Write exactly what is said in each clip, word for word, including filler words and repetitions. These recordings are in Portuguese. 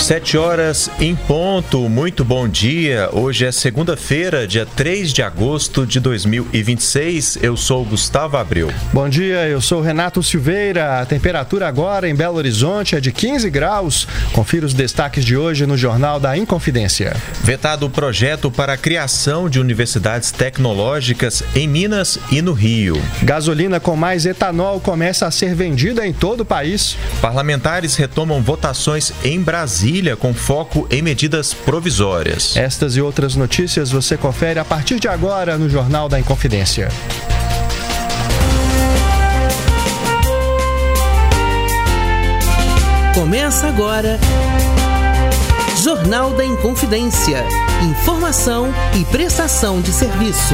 Sete horas em ponto, muito bom dia. Hoje é segunda-feira, dia três de agosto de dois mil e vinte e seis. Eu sou Gustavo Abreu. Bom dia, eu sou Renato Silveira. A temperatura agora em Belo Horizonte é de quinze graus. Confira os destaques de hoje no Jornal da Inconfidência. Vetado o projeto para a criação de universidades tecnológicas em Minas e no Rio. Gasolina com mais etanol começa a ser vendida em todo o país. Parlamentares retomam votações em Brasília com foco em medidas provisórias. Estas e outras notícias você confere a partir de agora no Jornal da Inconfidência. Começa agora Jornal da Inconfidência. Informação e prestação de serviço.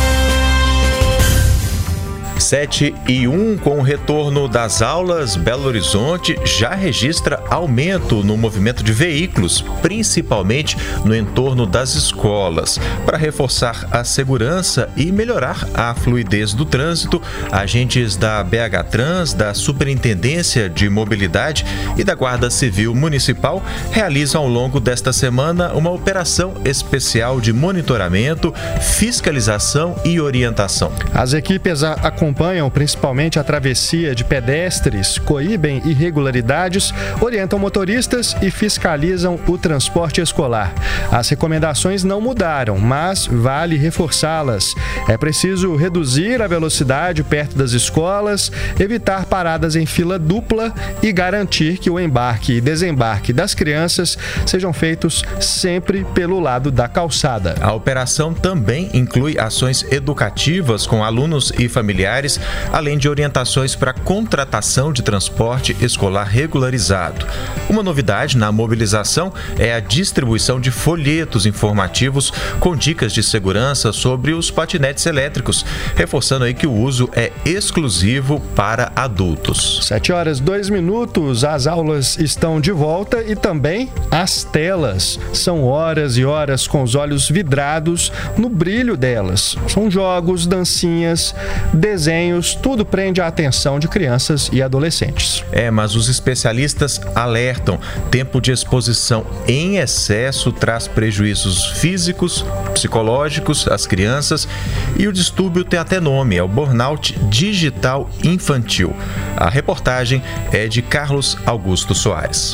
sete e um, com o retorno das aulas, Belo Horizonte já registra aumento no movimento de veículos, principalmente no entorno das escolas. Para reforçar a segurança e melhorar a fluidez do trânsito, agentes da B H Trans, da Superintendência de Mobilidade e da Guarda Civil Municipal realizam ao longo desta semana uma operação especial de monitoramento, fiscalização e orientação. As equipes acompanham acompanham principalmente a travessia de pedestres, coíbem irregularidades, orientam motoristas e fiscalizam o transporte escolar. As recomendações não mudaram, mas vale reforçá-las. É preciso reduzir a velocidade perto das escolas, evitar paradas em fila dupla e garantir que o embarque e desembarque das crianças sejam feitos sempre pelo lado da calçada. A operação também inclui ações educativas com alunos e familiares, além de orientações para contratação de transporte escolar regularizado. Uma novidade na mobilização é a distribuição de folhetos informativos com dicas de segurança sobre os patinetes elétricos, reforçando aí que o uso é exclusivo para adultos. Sete horas, dois minutos, as aulas estão de volta e também as telas. São horas e horas com os olhos vidrados no brilho delas. São jogos, dancinhas, desenhos, tudo prende a atenção de crianças e adolescentes. É, mas os especialistas alertam: tempo de exposição em excesso traz prejuízos físicos, psicológicos às crianças, e o distúrbio tem até nome, é o burnout digital infantil. A reportagem é de Carlos Augusto Soares.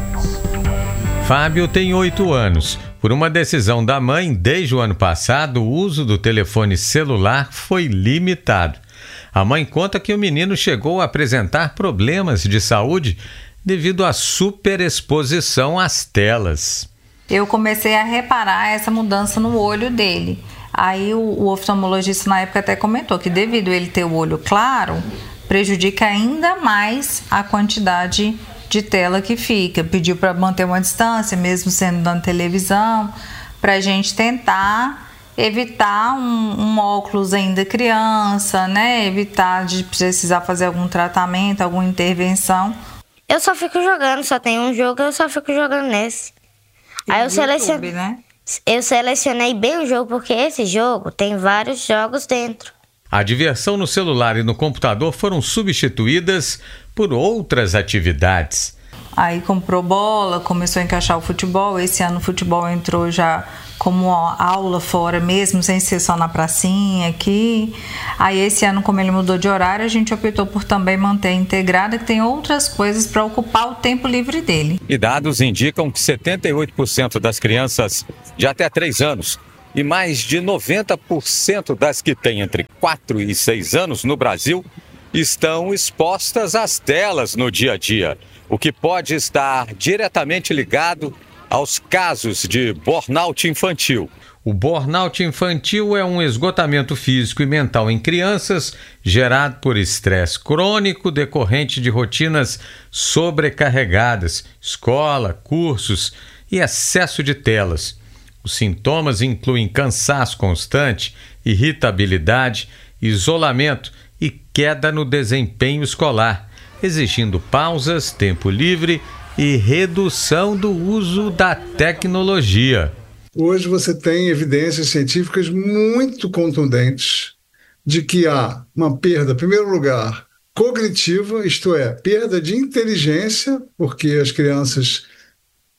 Fábio tem oito anos. Por uma decisão da mãe, desde o ano passado, o uso do telefone celular foi limitado. A mãe conta que o menino chegou a apresentar problemas de saúde devido à superexposição às telas. Eu comecei a reparar essa mudança no olho dele. Aí o, o oftalmologista na época até comentou que devido a ele ter o olho claro, prejudica ainda mais a quantidade de tela que fica. Pediu para manter uma distância, mesmo sendo na televisão, para a gente tentar evitar um, um óculos ainda criança, né? Evitar de precisar fazer algum tratamento, alguma intervenção. Eu só fico jogando, só tem um jogo, eu só fico jogando nesse. E Aí eu selecionei, né? eu selecionei bem o jogo, porque esse jogo tem vários jogos dentro. A diversão no celular e no computador foram substituídas por outras atividades. Aí comprou bola, começou a encaixar o futebol. Esse ano o futebol entrou já como aula fora mesmo, sem ser só na pracinha aqui. Aí esse ano, como ele mudou de horário, a gente optou por também manter integrada, que tem outras coisas para ocupar o tempo livre dele. E dados indicam que setenta e oito por cento das crianças de até três anos e mais de noventa por cento das que têm entre quatro e seis anos no Brasil estão expostas às telas no dia a dia, o que pode estar diretamente ligado aos casos de burnout infantil. O burnout infantil é um esgotamento físico e mental em crianças gerado por estresse crônico decorrente de rotinas sobrecarregadas, escola, cursos e excesso de telas. Os sintomas incluem cansaço constante, irritabilidade, isolamento e queda no desempenho escolar, exigindo pausas, tempo livre e redução do uso da tecnologia. Hoje você tem evidências científicas muito contundentes de que há uma perda, em primeiro lugar, cognitiva, isto é, perda de inteligência, porque as crianças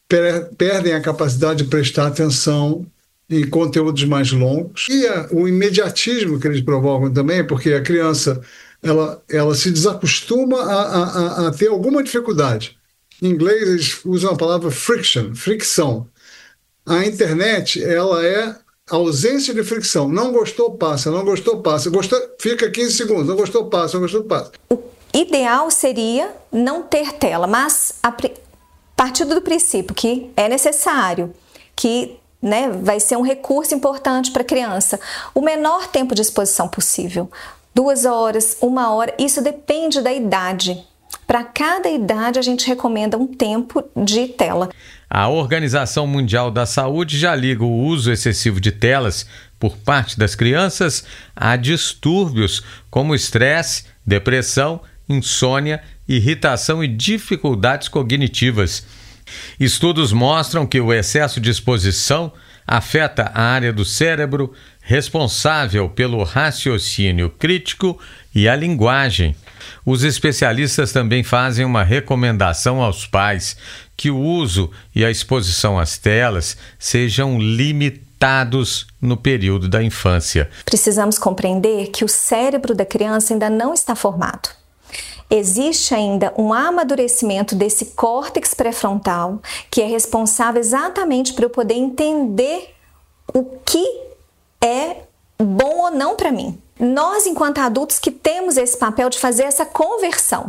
per- perdem a capacidade de prestar atenção em conteúdos mais longos. E a, o imediatismo que eles provocam também, porque a criança ela, ela se desacostuma a, a, a ter alguma dificuldade. Em inglês, eles usam a palavra friction, fricção. A internet, ela é ausência de fricção. Não gostou, passa. Não gostou, passa. Gostou, fica quinze segundos. Não gostou, passa. Não gostou, passa. O ideal seria não ter tela, mas a partir do princípio que é necessário, que né, vai ser um recurso importante para a criança, o menor tempo de exposição possível. Duas horas, uma hora, isso depende da idade. Para cada idade, a gente recomenda um tempo de tela. A Organização Mundial da Saúde já liga o uso excessivo de telas por parte das crianças a distúrbios como estresse, depressão, insônia, irritação e dificuldades cognitivas. Estudos mostram que o excesso de exposição afeta a área do cérebro responsável pelo raciocínio crítico e a linguagem. Os especialistas também fazem uma recomendação aos pais que o uso e a exposição às telas sejam limitados no período da infância. Precisamos compreender que o cérebro da criança ainda não está formado. Existe ainda um amadurecimento desse córtex pré-frontal que é responsável exatamente para eu poder entender o que é bom ou não para mim. Nós, enquanto adultos, que temos esse papel de fazer essa conversão.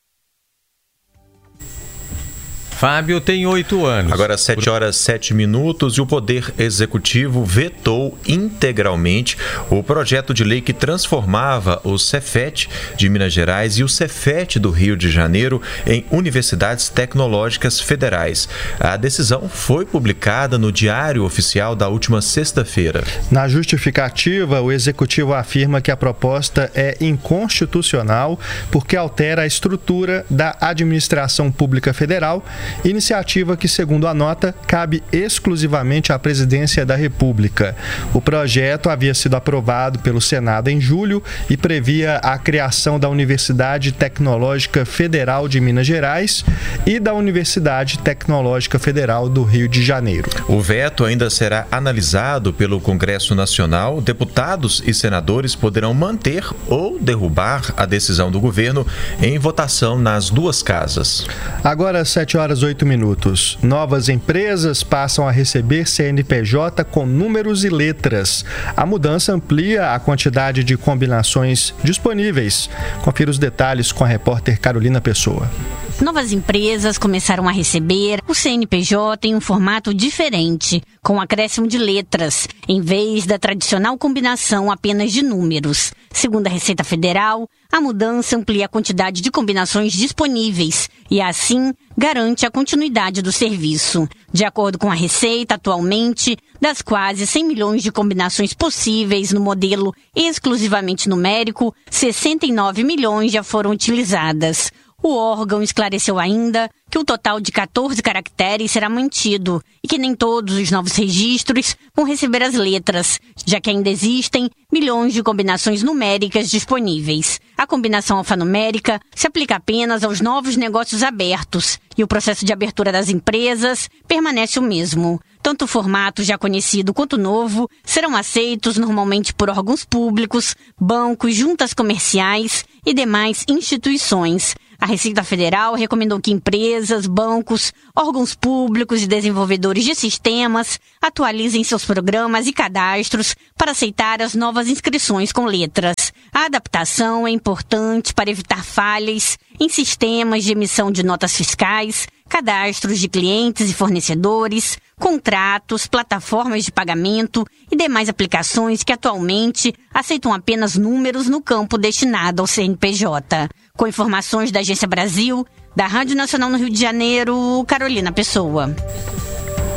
Fábio tem oito anos. Agora sete horas sete minutos e o Poder Executivo vetou integralmente o projeto de lei que transformava o Cefet de Minas Gerais e o Cefet do Rio de Janeiro em universidades tecnológicas federais. A decisão foi publicada no Diário Oficial da última sexta-feira. Na justificativa, o Executivo afirma que a proposta é inconstitucional porque altera a estrutura da administração pública federal, iniciativa que, segundo a nota, cabe exclusivamente à Presidência da República. O projeto havia sido aprovado pelo Senado em julho e previa a criação da Universidade Tecnológica Federal de Minas Gerais e da Universidade Tecnológica Federal do Rio de Janeiro. O veto ainda será analisado pelo Congresso Nacional. Deputados e senadores poderão manter ou derrubar a decisão do governo em votação nas duas casas. Agora, sete horas oito minutos. Novas empresas passam a receber C N P J com números e letras. A mudança amplia a quantidade de combinações disponíveis. Confira os detalhes com a repórter Carolina Pessoa. Novas empresas começaram a receber o C N P J em um formato diferente, com acréscimo de letras, em vez da tradicional combinação apenas de números. Segundo a Receita Federal, a mudança amplia a quantidade de combinações disponíveis e, assim, garante a continuidade do serviço. De acordo com a Receita, atualmente, das quase cem milhões de combinações possíveis no modelo exclusivamente numérico, sessenta e nove milhões já foram utilizadas. O órgão esclareceu ainda que o total de quatorze caracteres será mantido e que nem todos os novos registros vão receber as letras, já que ainda existem milhões de combinações numéricas disponíveis. A combinação alfanumérica se aplica apenas aos novos negócios abertos e o processo de abertura das empresas permanece o mesmo. Tanto o formato já conhecido quanto o novo serão aceitos normalmente por órgãos públicos, bancos, juntas comerciais e demais instituições. A Receita Federal recomendou que empresas, bancos, órgãos públicos e desenvolvedores de sistemas atualizem seus programas e cadastros para aceitar as novas inscrições com letras. A adaptação é importante para evitar falhas em sistemas de emissão de notas fiscais, cadastros de clientes e fornecedores, contratos, plataformas de pagamento e demais aplicações que atualmente aceitam apenas números no campo destinado ao C N P J. Com informações da Agência Brasil, da Rádio Nacional no Rio de Janeiro, Carolina Pessoa.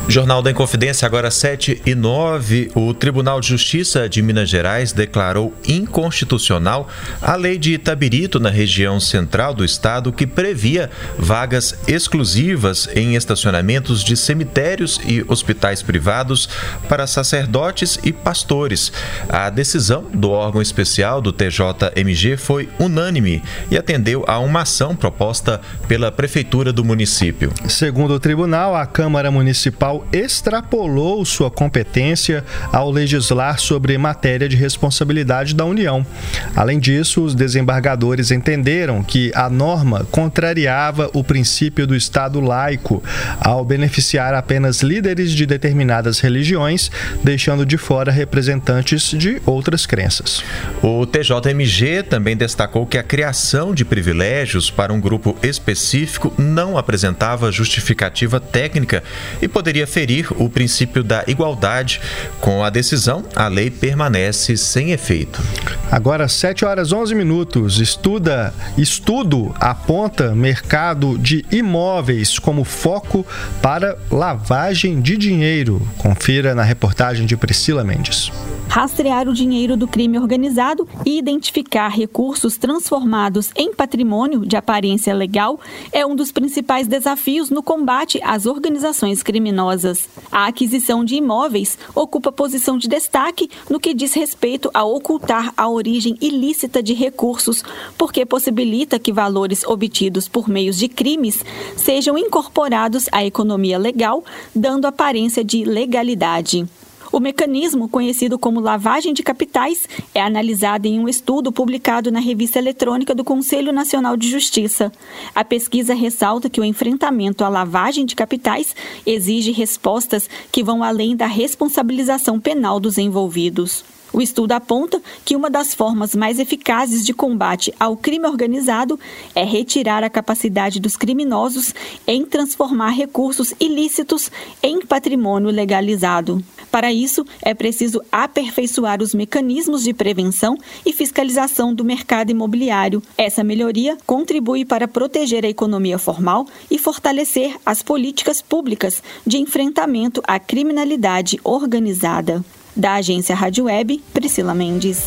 Jornal da Inconfidência, agora sete e nove. O Tribunal de Justiça de Minas Gerais declarou inconstitucional a lei de Itabirito, na região central do estado, que previa vagas exclusivas em estacionamentos de cemitérios e hospitais privados para sacerdotes e pastores. A decisão do órgão especial do T J M G foi unânime e atendeu a uma ação proposta pela Prefeitura do município. Segundo o tribunal, a Câmara Municipal extrapolou sua competência ao legislar sobre matéria de responsabilidade da União. Além disso, os desembargadores entenderam que a norma contrariava o princípio do Estado laico ao beneficiar apenas líderes de determinadas religiões, deixando de fora representantes de outras crenças. O T J M G também destacou que a criação de privilégios para um grupo específico não apresentava justificativa técnica e poderia ferir o princípio da igualdade. Com a decisão, a lei permanece sem efeito. Agora, sete horas e onze minutos. Estuda, estudo aponta mercado de imóveis como foco para lavagem de dinheiro. Confira na reportagem de Priscila Mendes. Rastrear o dinheiro do crime organizado e identificar recursos transformados em patrimônio de aparência legal é um dos principais desafios no combate às organizações criminosas. A aquisição de imóveis ocupa posição de destaque no que diz respeito a ocultar a origem ilícita de recursos, porque possibilita que valores obtidos por meios de crimes sejam incorporados à economia legal, dando aparência de legalidade. O mecanismo, conhecido como lavagem de capitais, é analisado em um estudo publicado na revista eletrônica do Conselho Nacional de Justiça. A pesquisa ressalta que o enfrentamento à lavagem de capitais exige respostas que vão além da responsabilização penal dos envolvidos. O estudo aponta que uma das formas mais eficazes de combate ao crime organizado é retirar a capacidade dos criminosos em transformar recursos ilícitos em patrimônio legalizado. Para isso, é preciso aperfeiçoar os mecanismos de prevenção e fiscalização do mercado imobiliário. Essa melhoria contribui para proteger a economia formal e fortalecer as políticas públicas de enfrentamento à criminalidade organizada. Da agência Rádio Web, Priscila Mendes.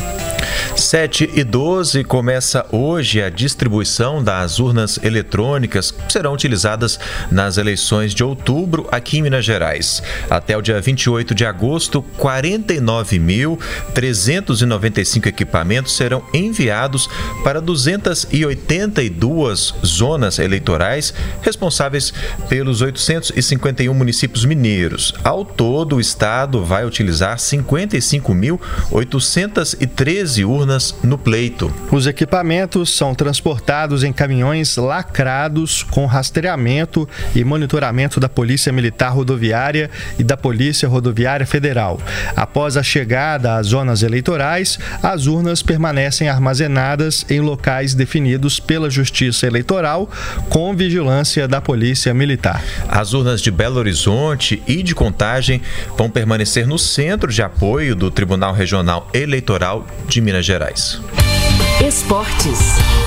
sete e doze, começa hoje a distribuição das urnas eletrônicas que serão utilizadas nas eleições de outubro aqui em Minas Gerais. Até o dia vinte e oito de agosto, quarenta e nove mil trezentos e noventa e cinco equipamentos serão enviados para duzentas e oitenta e duas zonas eleitorais responsáveis pelos oitocentos e cinquenta e um municípios mineiros. Ao todo, o estado vai utilizar cinquenta e cinco mil oitocentas e treze urnas no pleito. Os equipamentos são transportados em caminhões lacrados com rastreamento e monitoramento da Polícia Militar Rodoviária e da Polícia Rodoviária Federal. Após a chegada às zonas eleitorais, as urnas permanecem armazenadas em locais definidos pela Justiça Eleitoral com vigilância da Polícia Militar. As urnas de Belo Horizonte e de Contagem vão permanecer no centro de apoio do Tribunal Regional Eleitoral de Minas Gerais. Esportes.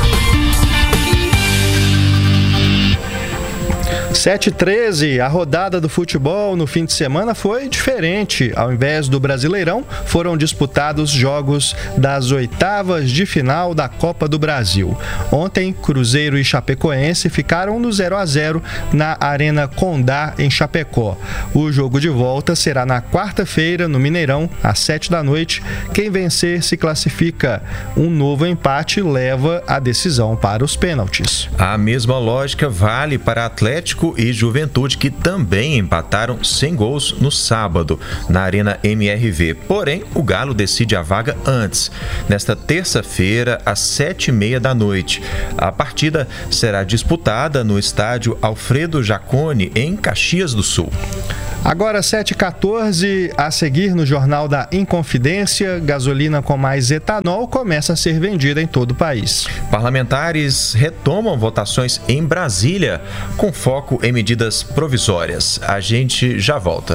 sete e treze, a rodada do futebol no fim de semana foi diferente. Ao invés do Brasileirão, foram disputados jogos das oitavas de final da Copa do Brasil. Ontem, Cruzeiro e Chapecoense ficaram no zero a zero na Arena Condá, em Chapecó. O jogo de volta será na quarta-feira, no Mineirão, às sete da noite. Quem vencer se classifica. Um novo empate leva a decisão para os pênaltis. A mesma lógica vale para Atlético e Juventude, que também empataram sem gols no sábado, na Arena M R V. Porém, o Galo decide a vaga antes, nesta terça-feira, às sete e meia da noite. A partida será disputada no estádio Alfredo Jaconi, em Caxias do Sul. Agora, sete e quatorze, a seguir no Jornal da Inconfidência, gasolina com mais etanol começa a ser vendida em todo o país. Parlamentares retomam votações em Brasília, com foco em medidas provisórias. A gente já volta.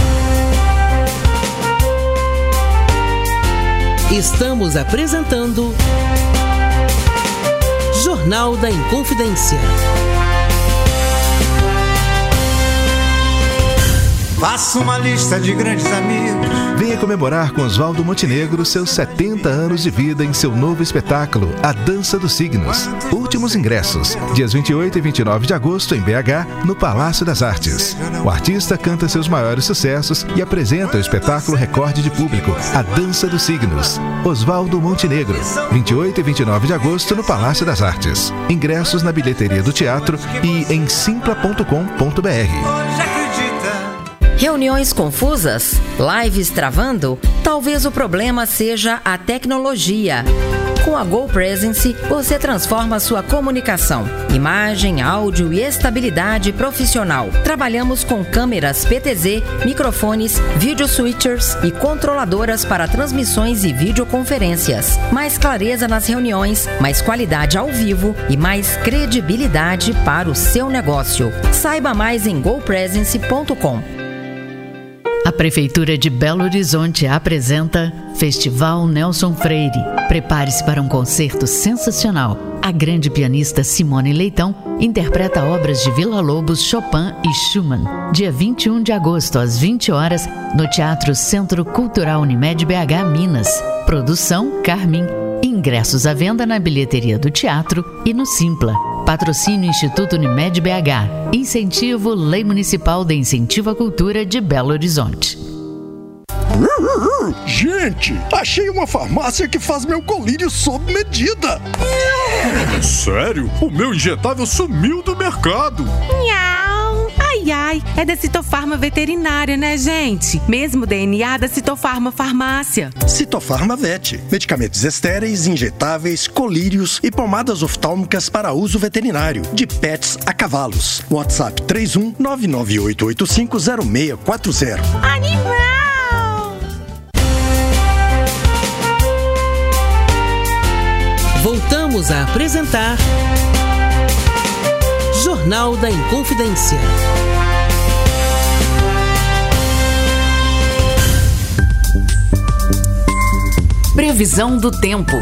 Estamos apresentando Jornal da Inconfidência. Faça uma lista de grandes amigos. Venha comemorar com Oswaldo Montenegro seus setenta anos de vida em seu novo espetáculo, A Dança dos Signos. Últimos ingressos, dias vinte e oito e vinte e nove de agosto em B H, no Palácio das Artes. O artista canta seus maiores sucessos e apresenta o espetáculo recorde de público, A Dança dos Signos. Oswaldo Montenegro, vinte e oito e vinte e nove de agosto no Palácio das Artes. Ingressos na bilheteria do teatro e em simpla ponto com ponto b r. Reuniões confusas? Lives travando? Talvez o problema seja a tecnologia. Com a GoPresence, você transforma sua comunicação, imagem, áudio e estabilidade profissional. Trabalhamos com câmeras P T Z, microfones, video switchers e controladoras para transmissões e videoconferências. Mais clareza nas reuniões, mais qualidade ao vivo e mais credibilidade para o seu negócio. Saiba mais em go presence ponto com. A Prefeitura de Belo Horizonte apresenta Festival Nelson Freire. Prepare-se para um concerto sensacional. A grande pianista Simone Leitão interpreta obras de Villa-Lobos, Chopin e Schumann. Dia vinte e um de agosto, às vinte horas, no Teatro Centro Cultural Unimed B H, Minas. Produção Carmin. Ingressos à venda na bilheteria do teatro e no Simpla. Patrocínio Instituto Unimed B H. Incentivo Lei Municipal de Incentivo à Cultura de Belo Horizonte. Gente, achei uma farmácia que faz meu colírio sob medida. Sério? O meu injetável sumiu do mercado. Nhau. Ai, ai, é da Citofarma Veterinária, né, gente? Mesmo D N A da Citofarma Farmácia. Citofarma Vet. Medicamentos estéreis, injetáveis, colírios e pomadas oftálmicas para uso veterinário. De pets a cavalos. WhatsApp três um nove nove oito oito cinco zero seis quatro zero. Animal! Voltamos a apresentar Jornal da Inconfidência. Previsão do tempo.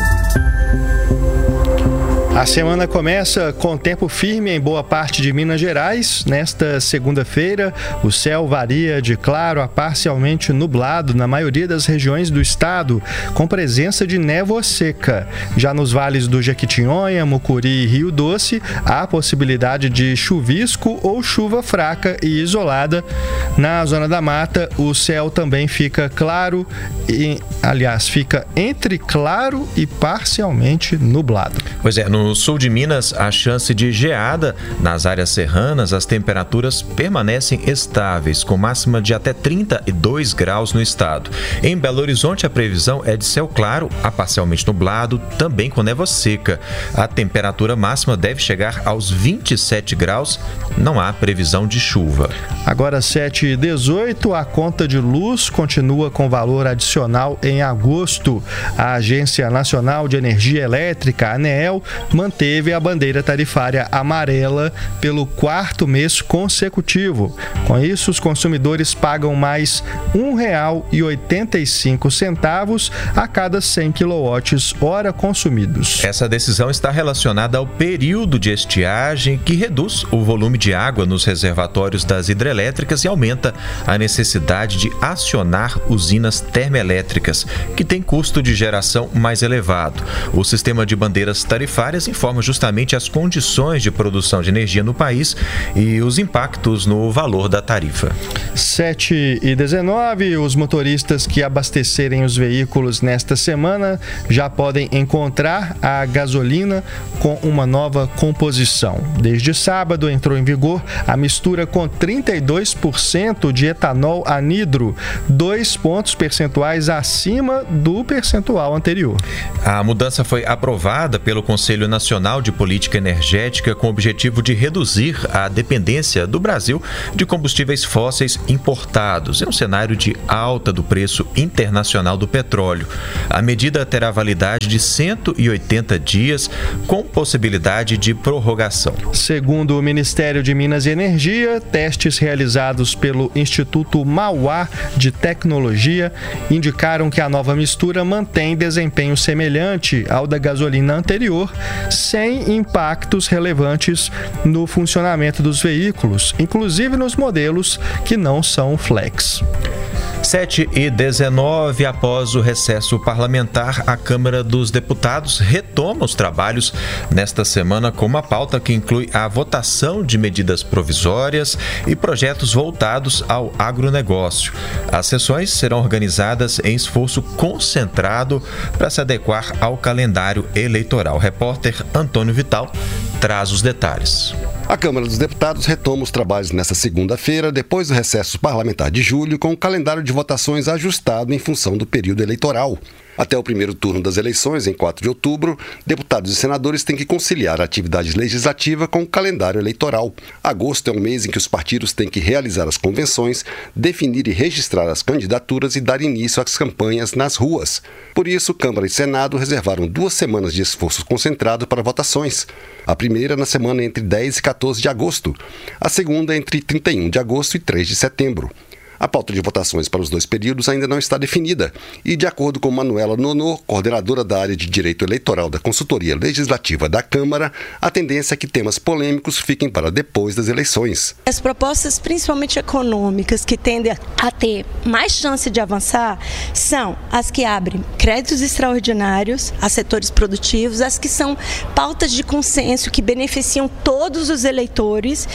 A semana começa com tempo firme em boa parte de Minas Gerais. Nesta segunda-feira, o céu varia de claro a parcialmente nublado na maioria das regiões do estado, com presença de névoa seca. Já nos vales do Jequitinhonha, Mucuri e Rio Doce, há possibilidade de chuvisco ou chuva fraca e isolada. Na zona da mata, o céu também fica claro, e, aliás, fica entre claro e parcialmente nublado. Pois é, no No sul de Minas, a chance de geada. Nas áreas serranas, as temperaturas permanecem estáveis, com máxima de até trinta e dois graus no estado. Em Belo Horizonte, a previsão é de céu claro a parcialmente nublado, também com névoa seca. A temperatura máxima deve chegar aos vinte e sete graus, não há previsão de chuva. Agora, sete e dezoito, a conta de luz continua com valor adicional em agosto. A Agência Nacional de Energia Elétrica, ANEEL, manteve a bandeira tarifária amarela pelo quarto mês consecutivo. Com isso, os consumidores pagam mais um real e oitenta e cinco centavos a cada cem quilowatts-hora consumidos. Essa decisão está relacionada ao período de estiagem, que reduz o volume de água nos reservatórios das hidrelétricas e aumenta a necessidade de acionar usinas termoelétricas, que têm custo de geração mais elevado. O sistema de bandeiras tarifárias informa justamente as condições de produção de energia no país e os impactos no valor da tarifa. sete e dezenove, os motoristas que abastecerem os veículos nesta semana já podem encontrar a gasolina com uma nova composição. Desde sábado entrou em vigor a mistura com trinta e dois por cento de etanol anidro, dois pontos percentuais acima do percentual anterior. A mudança foi aprovada pelo Conselho Nacional de Política Energética com o objetivo de reduzir a dependência do Brasil de combustíveis fósseis importados, em um cenário de alta do preço internacional do petróleo. A medida terá validade de cento e oitenta dias, com possibilidade de prorrogação. Segundo o Ministério de Minas e Energia, testes realizados pelo Instituto Mauá de Tecnologia indicaram que a nova mistura mantém desempenho semelhante ao da gasolina anterior sem impactos relevantes no funcionamento dos veículos, inclusive nos modelos que não são flex. sete e dezenove, após o recesso parlamentar, a Câmara dos Deputados retoma os trabalhos nesta semana com uma pauta que inclui a votação de medidas provisórias e projetos voltados ao agronegócio. As sessões serão organizadas em esforço concentrado para se adequar ao calendário eleitoral. O repórter Antônio Vital traz os detalhes. A Câmara dos Deputados retoma os trabalhos nesta segunda-feira, depois do recesso parlamentar de julho, com o calendário de votações ajustado em função do período eleitoral. Até o primeiro turno das eleições, em quatro de outubro, deputados e senadores têm que conciliar a atividade legislativa com o calendário eleitoral. Agosto é um mês em que os partidos têm que realizar as convenções, definir e registrar as candidaturas e dar início às campanhas nas ruas. Por isso, Câmara e Senado reservaram duas semanas de esforço concentrado para votações. A primeira na semana entre dez e quatorze de agosto, a segunda entre trinta e um de agosto e três de setembro. A pauta de votações para os dois períodos ainda não está definida e, de acordo com Manuela Nonô, coordenadora da área de Direito Eleitoral da Consultoria Legislativa da Câmara, a tendência é que temas polêmicos fiquem para depois das eleições. As propostas, principalmente econômicas, que tendem a ter mais chance de avançar, são as que abrem créditos extraordinários a setores produtivos, as que são pautas de consenso que beneficiam todos os eleitores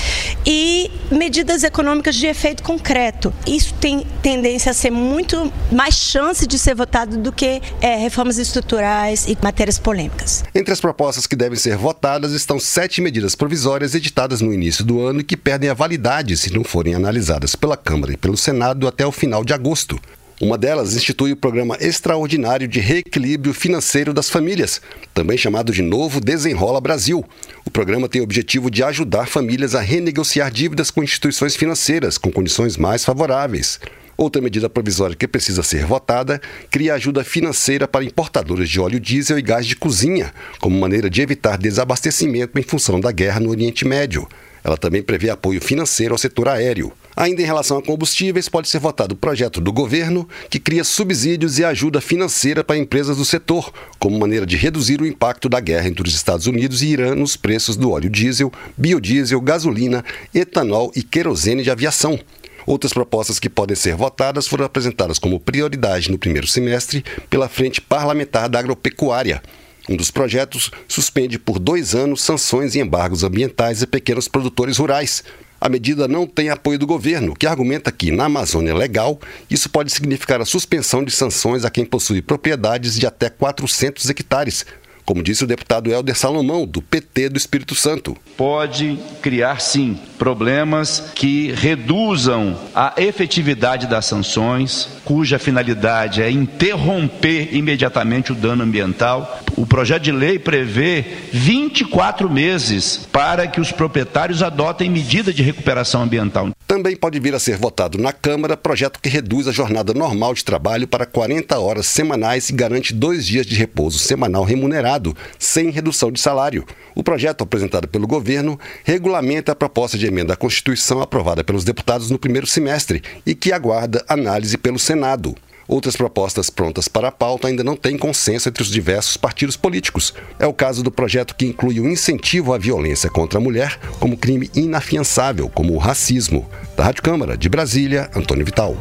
e medidas econômicas de efeito concreto. Isso tem tendência a ser muito mais chance de ser votado do que é, reformas estruturais e matérias polêmicas. Entre as propostas que devem ser votadas estão sete medidas provisórias editadas no início do ano e que perdem a validade se não forem analisadas pela Câmara e pelo Senado até o final de agosto. Uma delas institui o Programa Extraordinário de Reequilíbrio Financeiro das Famílias, também chamado de Novo Desenrola Brasil. O programa tem o objetivo de ajudar famílias a renegociar dívidas com instituições financeiras com condições mais favoráveis. Outra medida provisória que precisa ser votada cria ajuda financeira para importadores de óleo diesel e gás de cozinha, como maneira de evitar desabastecimento em função da guerra no Oriente Médio. Ela também prevê apoio financeiro ao setor aéreo. Ainda em relação a combustíveis, pode ser votado o projeto do governo que cria subsídios e ajuda financeira para empresas do setor, como maneira de reduzir o impacto da guerra entre os Estados Unidos e Irã nos preços do óleo diesel, biodiesel, gasolina, etanol e querosene de aviação. Outras propostas que podem ser votadas foram apresentadas como prioridade no primeiro semestre pela Frente Parlamentar da Agropecuária. Um dos projetos suspende por dois anos sanções e embargos ambientais a pequenos produtores rurais. A medida não tem apoio do governo, que argumenta que, na Amazônia Legal, isso pode significar a suspensão de sanções a quem possui propriedades de até quatrocentos hectares, como disse o deputado Helder Salomão, do P T do Espírito Santo. Pode criar, sim, problemas que reduzam a efetividade das sanções, cuja finalidade é interromper imediatamente o dano ambiental. O projeto de lei prevê vinte e quatro meses para que os proprietários adotem medida de recuperação ambiental. Também pode vir a ser votado na Câmara projeto que reduz a jornada normal de trabalho para quarenta horas semanais e garante dois dias de repouso semanal remunerado, sem redução de salário. O projeto apresentado pelo governo regulamenta a proposta de emenda à Constituição aprovada pelos deputados no primeiro semestre e que aguarda análise pelo Senado. Outras propostas prontas para a pauta ainda não têm consenso entre os diversos partidos políticos. É o caso do projeto que inclui o incentivo à violência contra a mulher como crime inafiançável, como o racismo. Da Rádio Câmara, de Brasília, Antônio Vital.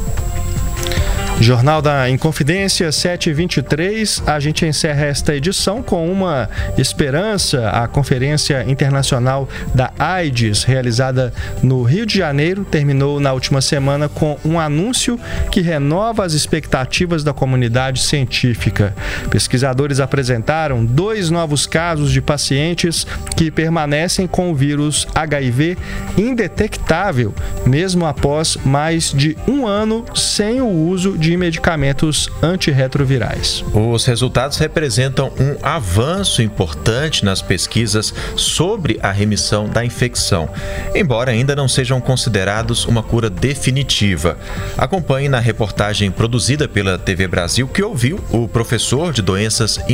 Jornal da Inconfidência, sete e vinte e três. A gente encerra esta edição com uma esperança. A Conferência Internacional da AIDS, realizada no Rio de Janeiro, terminou na última semana com um anúncio que renova as expectativas da comunidade científica. Pesquisadores apresentaram dois novos casos de pacientes que permanecem com o vírus H I V indetectável, mesmo após mais de um ano sem o uso de de medicamentos antirretrovirais. Os resultados representam um avanço importante nas pesquisas sobre a remissão da infecção, embora ainda não sejam considerados uma cura definitiva. Acompanhe na reportagem produzida pela T V Brasil, que ouviu o professor de doenças